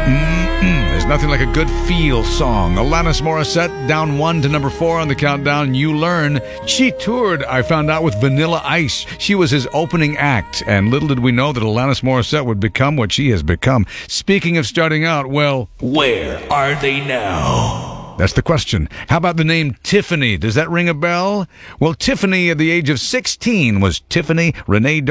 There's nothing like a good feel song. Alanis Morissette down 1 to number 4 on the countdown. You Learn. She toured, I found out, with Vanilla Ice. She was his opening act, and little did we know that Alanis Morissette would become what she has become. Speaking of starting out, well, where are they now? That's the question. How about the name Tiffany? Does that ring a bell? Well, Tiffany at the age of 16 was Tiffany Renee